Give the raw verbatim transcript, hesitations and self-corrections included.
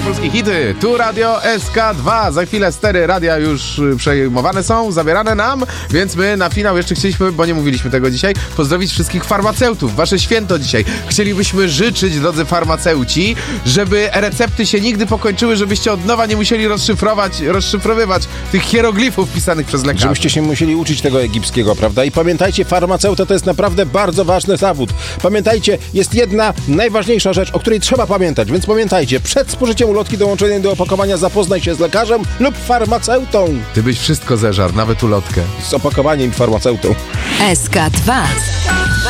Polskie hity. Tu Radio S K dwa. Za chwilę stery radia już przejmowane są, zabierane nam, więc my na finał jeszcze chcieliśmy, bo nie mówiliśmy tego dzisiaj, pozdrowić wszystkich farmaceutów. Wasze święto dzisiaj. Chcielibyśmy życzyć, drodzy farmaceuci, żeby recepty się nigdy pokończyły, żebyście od nowa nie musieli rozszyfrować, rozszyfrowywać tych hieroglifów pisanych przez lekarzy. Żebyście się musieli uczyć tego egipskiego, prawda? I pamiętajcie, farmaceuta to jest naprawdę bardzo ważny zawód. Pamiętajcie, jest jedna najważniejsza rzecz, o której trzeba pamiętać, więc pamiętajcie, przed spożyciem ulotki dołączonej do opakowania zapoznaj się z lekarzem lub farmaceutą. Ty byś wszystko zeżarł, nawet ulotkę. Z opakowaniem farmaceutą. S K dwa.